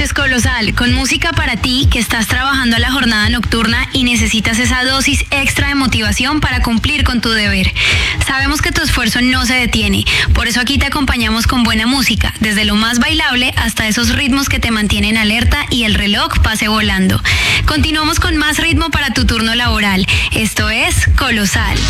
noches, Colosal, con música para ti que estás trabajando a la jornada nocturna y necesitas esa dosis extra de motivación para cumplir con tu deber. Sabemos que tu esfuerzo no se detiene, por eso aquí te acompañamos con buena música, desde lo más bailable hasta esos ritmos que te mantienen alerta y el reloj pase volando. Continuamos con más ritmo para tu turno laboral. Esto es Colosal.